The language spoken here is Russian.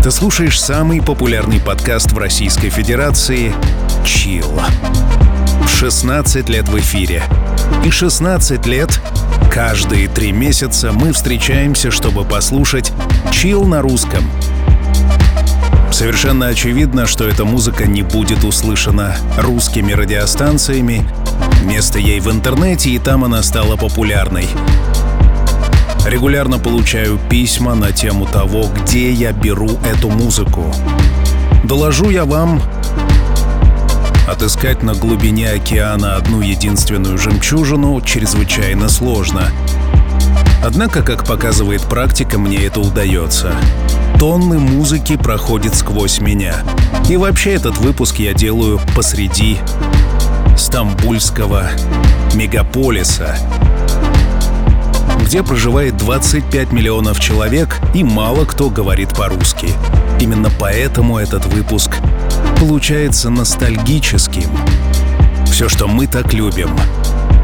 Ты слушаешь самый популярный подкаст в Российской Федерации «Чилл». 16 лет в эфире. И 16 лет каждые 3 месяца мы встречаемся, чтобы послушать «Чилл» на русском. Совершенно очевидно, что эта музыка не будет услышана русскими радиостанциями. Место ей в интернете, и там она стала популярной. Регулярно получаю письма на тему того, где я беру эту музыку. Доложу я вам, отыскать на глубине океана одну единственную жемчужину чрезвычайно сложно. Однако, как показывает практика, мне это удается. Тонны музыки проходят сквозь меня. И вообще этот выпуск я делаю посреди стамбульского мегаполиса, где проживает 25 миллионов человек, и мало кто говорит по-русски. Именно поэтому этот выпуск получается ностальгическим. Все, что мы так любим.